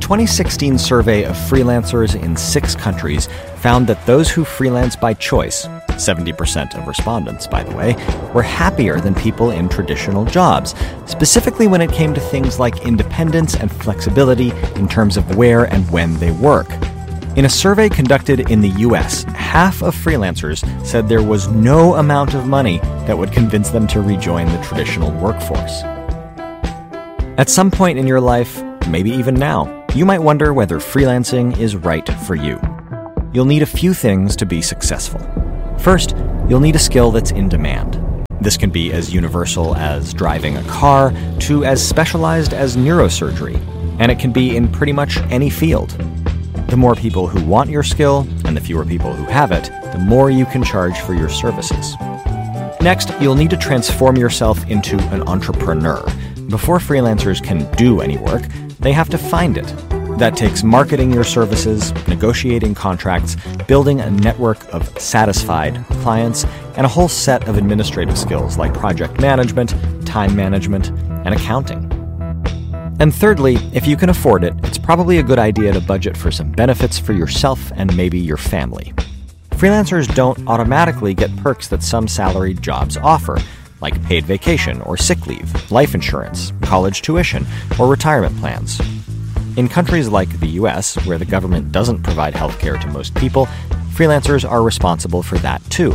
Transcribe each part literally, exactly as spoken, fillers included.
twenty sixteen survey of freelancers in six countries found that those who freelance by choice, seventy percent of respondents, by the way, were happier than people in traditional jobs, specifically when it came to things like independence and flexibility in terms of where and when they work. In a survey conducted in the U S, half of freelancers said there was no amount of money that would convince them to rejoin the traditional workforce. At some point in your life, maybe even now, you might wonder whether freelancing is right for you. You'll need a few things to be successful. First, you'll need a skill that's in demand. This can be as universal as driving a car to as specialized as neurosurgery, and it can be in pretty much any field. The more people who want your skill, and the fewer people who have it, the more you can charge for your services. Next, you'll need to transform yourself into an entrepreneur. Before freelancers can do any work, they have to find it. That takes marketing your services, negotiating contracts, building a network of satisfied clients, and a whole set of administrative skills like project management, time management, and accounting. And thirdly, if you can afford it, it's probably a good idea to budget for some benefits for yourself and maybe your family. Freelancers don't automatically get perks that some salaried jobs offer, like paid vacation or sick leave, life insurance, college tuition, or retirement plans. In countries like the U S, where the government doesn't provide health care to most people, freelancers are responsible for that too.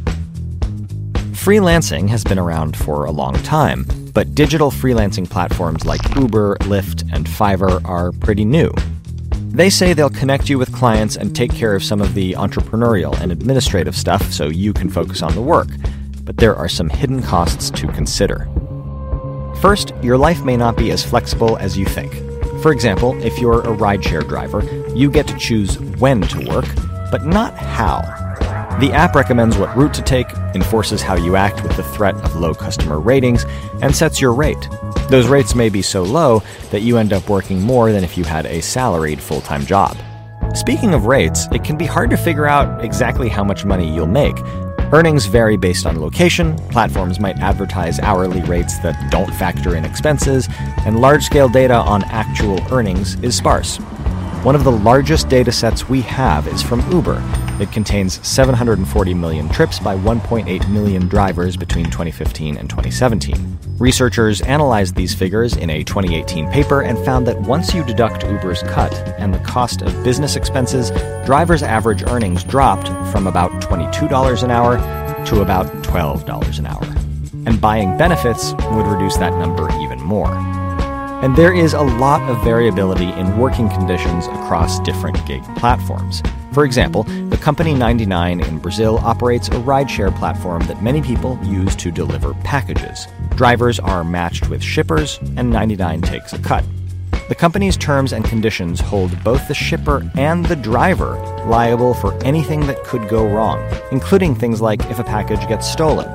Freelancing has been around for a long time, but digital freelancing platforms like Uber, Lyft, and Fiverr are pretty new. They say they'll connect you with clients and take care of some of the entrepreneurial and administrative stuff so you can focus on the work, but there are some hidden costs to consider. First, your life may not be as flexible as you think. For example, if you're a rideshare driver, you get to choose when to work, but not how. The app recommends what route to take, enforces how you act with the threat of low customer ratings, and sets your rate. Those rates may be so low that you end up working more than if you had a salaried full-time job. Speaking of rates, it can be hard to figure out exactly how much money you'll make. Earnings vary based on location, platforms might advertise hourly rates that don't factor in expenses, and large-scale data on actual earnings is sparse. One of the largest data sets we have is from Uber. It contains seven hundred forty million trips by one point eight million drivers between twenty fifteen and twenty seventeen. Researchers analyzed these figures in a twenty eighteen paper and found that once you deduct Uber's cut and the cost of business expenses, drivers' average earnings dropped from about twenty-two dollars an hour to about twelve dollars an hour. And buying benefits would reduce that number even more. And there is a lot of variability in working conditions across different gig platforms. For example, the company ninety-nine in Brazil operates a rideshare platform that many people use to deliver packages. Drivers are matched with shippers, and ninety-nine takes a cut. The company's terms and conditions hold both the shipper and the driver liable for anything that could go wrong, including things like if a package gets stolen.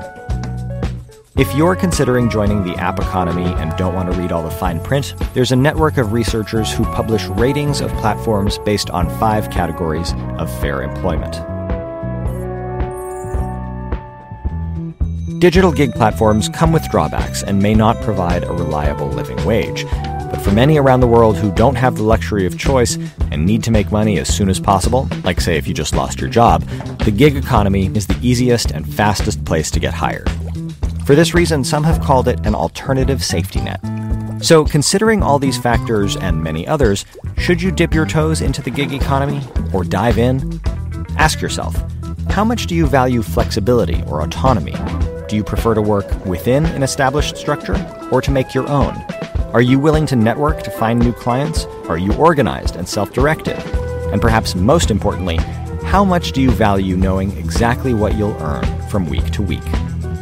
If you're considering joining the app economy and don't want to read all the fine print, there's a network of researchers who publish ratings of platforms based on five categories of fair employment. Digital gig platforms come with drawbacks and may not provide a reliable living wage. But for many around the world who don't have the luxury of choice and need to make money as soon as possible, like say if you just lost your job, the gig economy is the easiest and fastest place to get hired. For this reason, some have called it an alternative safety net. So, considering all these factors and many others, should you dip your toes into the gig economy or dive in? Ask yourself, how much do you value flexibility or autonomy? Do you prefer to work within an established structure or to make your own? Are you willing to network to find new clients? Are you organized and self-directed? And perhaps most importantly, how much do you value knowing exactly what you'll earn from week to week?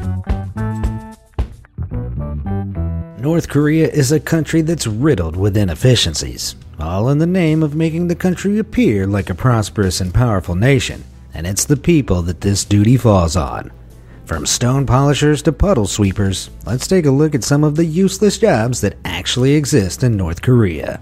North Korea is a country that's riddled with inefficiencies, all in the name of making the country appear like a prosperous and powerful nation, and it's the people that this duty falls on. From stone polishers to puddle sweepers, let's take a look at some of the useless jobs that actually exist in North Korea.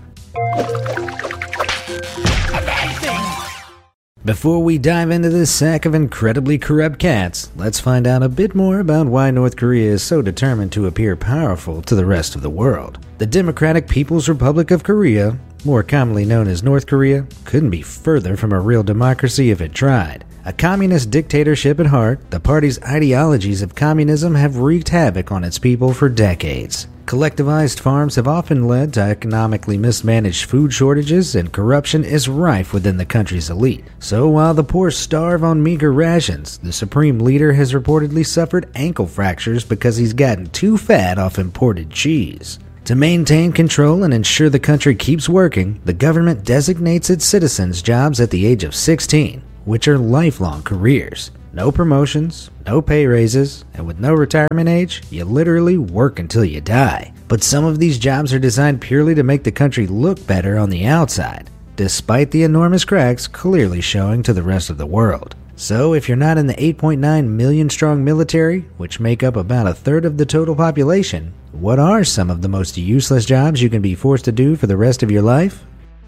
Before we dive into this sack of incredibly corrupt cats, let's find out a bit more about why North Korea is so determined to appear powerful to the rest of the world. The Democratic People's Republic of Korea, more commonly known as North Korea, couldn't be further from a real democracy if it tried. A communist dictatorship at heart, the party's ideologies of communism have wreaked havoc on its people for decades. Collectivized farms have often led to economically mismanaged food shortages, and corruption is rife within the country's elite. So while the poor starve on meager rations, the supreme leader has reportedly suffered ankle fractures because he's gotten too fat off imported cheese. To maintain control and ensure the country keeps working, the government designates its citizens jobs at the age of sixteen, which are lifelong careers. No promotions, no pay raises, and with no retirement age, you literally work until you die. But some of these jobs are designed purely to make the country look better on the outside, despite the enormous cracks clearly showing to the rest of the world. So if you're not in the eight point nine million strong military, which make up about a third of the total population, what are some of the most useless jobs you can be forced to do for the rest of your life?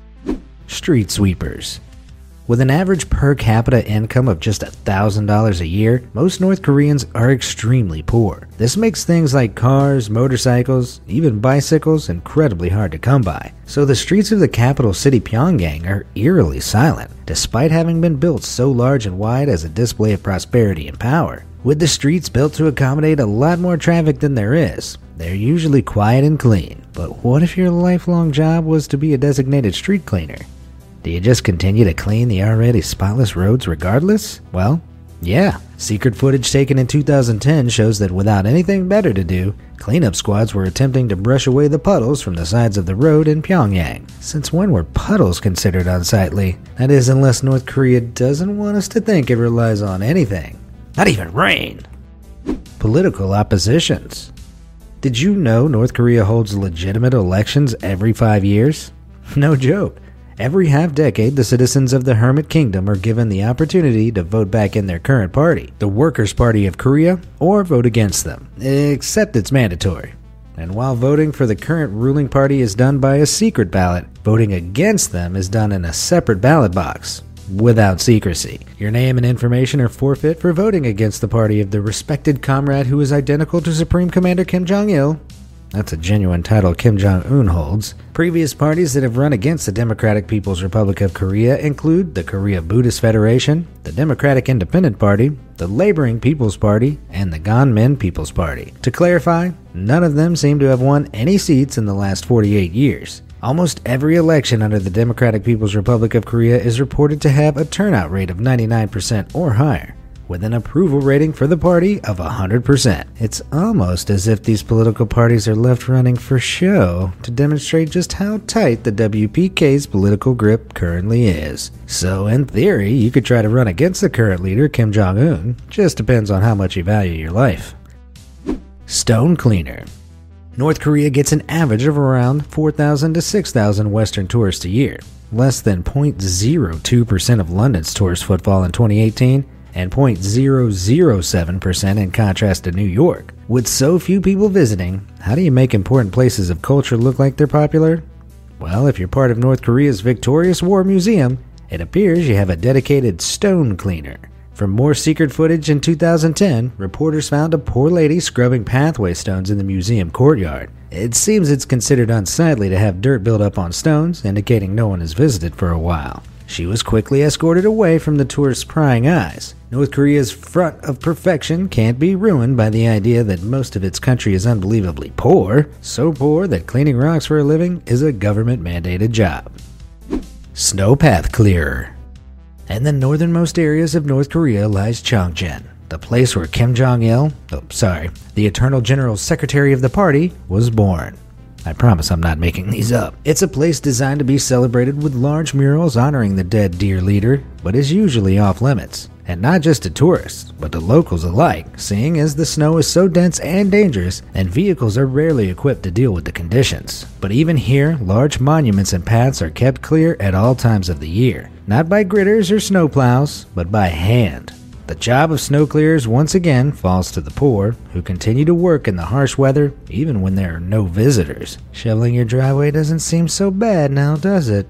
Street sweepers. With an average per capita income of just one thousand dollars a year, most North Koreans are extremely poor. This makes things like cars, motorcycles, even bicycles incredibly hard to come by. So the streets of the capital city Pyongyang are eerily silent, despite having been built so large and wide as a display of prosperity and power. With the streets built to accommodate a lot more traffic than there is, they're usually quiet and clean. But what if your lifelong job was to be a designated street cleaner? Do you just continue to clean the already spotless roads regardless? Well, yeah. Secret footage taken in two thousand ten shows that without anything better to do, cleanup squads were attempting to brush away the puddles from the sides of the road in Pyongyang. Since when were puddles considered unsightly? That is, unless North Korea doesn't want us to think it relies on anything. Not even rain. Political oppositions. Did you know North Korea holds legitimate elections every five years? No joke. Every half-decade, the citizens of the Hermit Kingdom are given the opportunity to vote back in their current party, the Workers' Party of Korea, or vote against them, except it's mandatory. And while voting for the current ruling party is done by a secret ballot, voting against them is done in a separate ballot box, without secrecy. Your name and information are forfeit for voting against the party of the respected comrade who is identical to Supreme Commander Kim Jong-il. That's a genuine title Kim Jong-un holds. Previous parties that have run against the Democratic People's Republic of Korea include the Korea Buddhist Federation, the Democratic Independent Party, the Laboring People's Party, and the Ganmin People's Party. To clarify, none of them seem to have won any seats in the last forty-eight years. Almost every election under the Democratic People's Republic of Korea is reported to have a turnout rate of ninety-nine percent or higher, with an approval rating for the party of one hundred percent. It's almost as if these political parties are left running for show to demonstrate just how tight the W P K's political grip currently is. So in theory, you could try to run against the current leader, Kim Jong-un. Just depends on how much you value your life. Stone cleaner. North Korea gets an average of around four thousand to six thousand Western tourists a year, less than zero point zero two percent of London's tourist footfall in twenty eighteen, and zero point zero zero seven percent in contrast to New York. With so few people visiting, how do you make important places of culture look like they're popular? Well, if you're part of North Korea's Victorious War Museum, it appears you have a dedicated stone cleaner. From more secret footage in two thousand ten, reporters found a poor lady scrubbing pathway stones in the museum courtyard. It seems it's considered unsightly to have dirt build up on stones, indicating no one has visited for a while. She was quickly escorted away from the tourists' prying eyes. North Korea's front of perfection can't be ruined by the idea that most of its country is unbelievably poor, so poor that cleaning rocks for a living is a government-mandated job. Snowpath clearer. In the northernmost areas of North Korea lies Chongcheon, the place where Kim Jong-il, oh sorry, the Eternal General Secretary of the party, was born. I promise I'm not making these up. It's a place designed to be celebrated with large murals honoring the dead dear leader, but is usually off limits. And not just to tourists, but to locals alike, seeing as the snow is so dense and dangerous, and vehicles are rarely equipped to deal with the conditions. But even here, large monuments and paths are kept clear at all times of the year. Not by gritters or snowplows, but by hand. The job of snow clearers once again falls to the poor, who continue to work in the harsh weather even when there are no visitors. Shoveling your driveway doesn't seem so bad now, does it?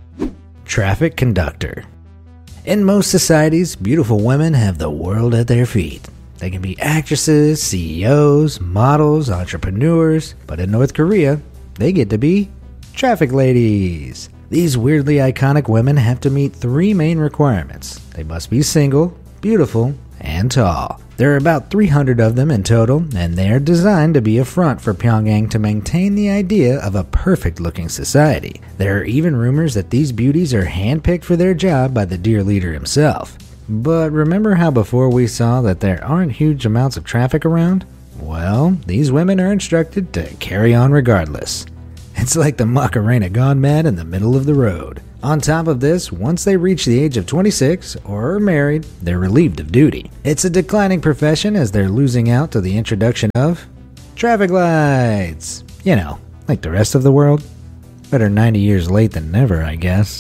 Traffic conductor. In most societies, beautiful women have the world at their feet. They can be actresses, C E Os, models, entrepreneurs, but in North Korea, they get to be traffic ladies. These weirdly iconic women have to meet three main requirements. They must be single, beautiful, and tall. There are about three hundred of them in total, and they are designed to be a front for Pyongyang to maintain the idea of a perfect-looking society. There are even rumors that these beauties are handpicked for their job by the dear leader himself. But remember how before we saw that there aren't huge amounts of traffic around? Well, these women are instructed to carry on regardless. It's like the Macarena gone mad in the middle of the road. On top of this, once they reach the age of twenty-six or are married, they're relieved of duty. It's a declining profession as they're losing out to the introduction of traffic lights. You know, like the rest of the world. Better ninety years late than never, I guess.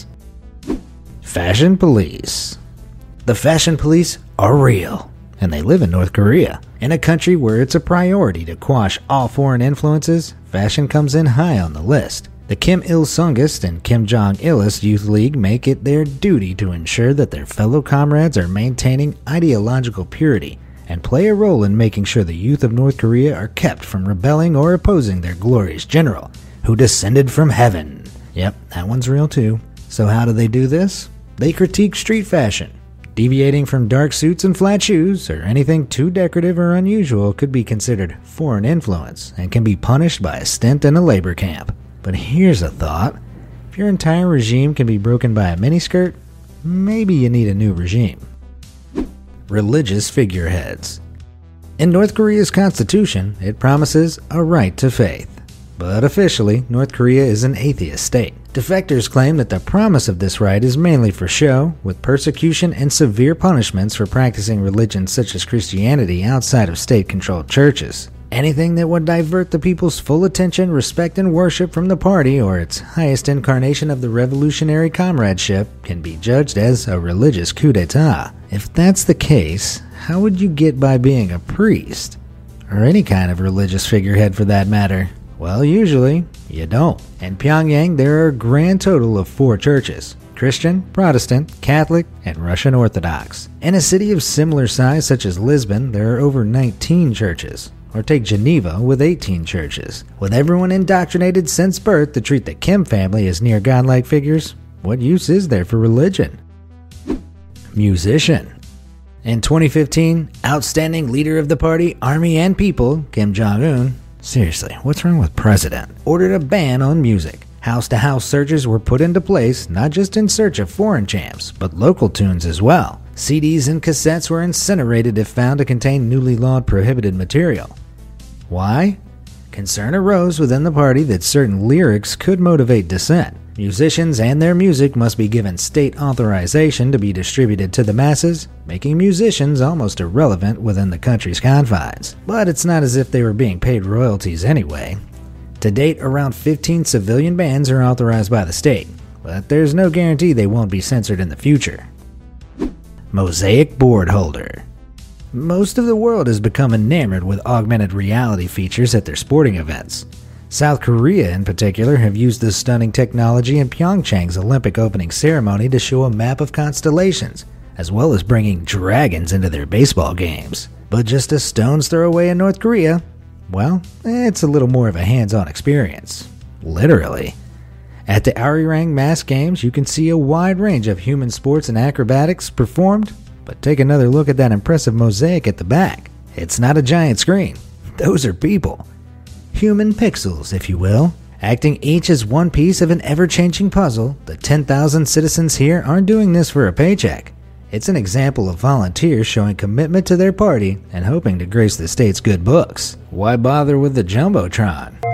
Fashion police. The fashion police are real, and they live in North Korea. In a country where it's a priority to quash all foreign influences, fashion comes in high on the list. The Kim Il-sungist and Kim Jong-ilist Youth League make it their duty to ensure that their fellow comrades are maintaining ideological purity and play a role in making sure the youth of North Korea are kept from rebelling or opposing their glorious general, who descended from heaven. Yep, that one's real too. So how do they do this? They critique street fashion. Deviating from dark suits and flat shoes, or anything too decorative or unusual, could be considered foreign influence and can be punished by a stint in a labor camp. But here's a thought. If your entire regime can be broken by a miniskirt, maybe you need a new regime. Religious figureheads. In North Korea's constitution, it promises a right to faith. But officially, North Korea is an atheist state. Defectors claim that the promise of this right is mainly for show, with persecution and severe punishments for practicing religions such as Christianity outside of state-controlled churches. Anything that would divert the people's full attention, respect, and worship from the party or its highest incarnation of the revolutionary comradeship can be judged as a religious coup d'etat. If that's the case, how would you get by being a priest? Or any kind of religious figurehead for that matter? Well, usually, you don't. In Pyongyang, there are a grand total of four churches: Christian, Protestant, Catholic, and Russian Orthodox. In a city of similar size such as Lisbon, there are over nineteen churches. Or take Geneva with eighteen churches. With everyone indoctrinated since birth to treat the Kim family as near godlike figures, what use is there for religion? Musician. In twenty fifteen, outstanding leader of the party, army, and people, Kim Jong-un, seriously, what's wrong with president? Ordered a ban on music. House-to-house searches were put into place, not just in search of foreign champs, but local tunes as well. C Ds and cassettes were incinerated if found to contain newly lawed prohibited material. Why? Concern arose within the party that certain lyrics could motivate dissent. Musicians and their music must be given state authorization to be distributed to the masses, making musicians almost irrelevant within the country's confines. But it's not as if they were being paid royalties anyway. To date, around fifteen civilian bands are authorized by the state, but there's no guarantee they won't be censored in the future. Mosaic board holder. Most of the world has become enamored with augmented reality features at their sporting events. South Korea in particular have used this stunning technology in Pyeongchang's Olympic opening ceremony to show a map of constellations, as well as bringing dragons into their baseball games. But just a stone's throw away in North Korea, well, it's a little more of a hands-on experience. Literally. At the Arirang Mass Games, you can see a wide range of human sports and acrobatics performed, but take another look at that impressive mosaic at the back. It's not a giant screen. Those are people. Human pixels, if you will. Acting each as one piece of an ever-changing puzzle, the ten thousand citizens here aren't doing this for a paycheck. It's an example of volunteers showing commitment to their party and hoping to grace the state's good books. Why bother with the Jumbotron?